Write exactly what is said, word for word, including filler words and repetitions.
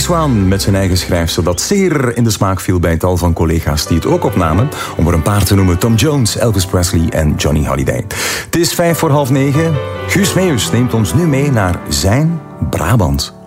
Zwaan met zijn eigen schrijfsel dat zeer in de smaak viel bij tal van collega's die het ook opnamen. Om er een paar te noemen: Tom Jones, Elvis Presley en Johnny Holiday. Het is vijf voor half negen. Guus Meeuwis neemt ons nu mee naar zijn Brabant.